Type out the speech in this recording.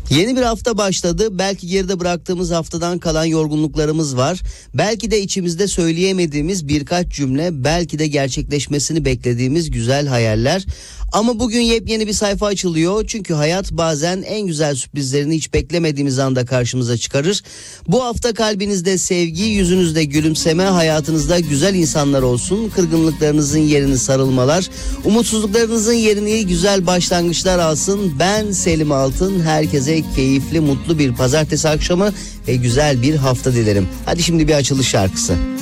Yeni bir hafta başladı. Belki geride bıraktığımız haftadan kalan yorgunluklarımız var. Belki de içimizde söyleyemediğimiz birkaç cümle, belki de gerçekleşmesini beklediğimiz güzel hayaller. Ama bugün yepyeni bir sayfa açılıyor. Çünkü hayat bazen en güzel sürprizlerini hiç beklemediğimiz anda karşımıza çıkarır. Bu hafta kalbinizde sevgi, yüzünüzde gülümseme, hayatınızda güzel insanlar olsun. Kırgınlıklarınızın yerini sarılmalar, umutsuzluklarınızın yerini güzel başlangıçlar alsın. Ben Selim Altın, herkese keyifli, mutlu bir pazartesi akşamı ve güzel bir hafta dilerim. Hadi şimdi bir açılış şarkısı.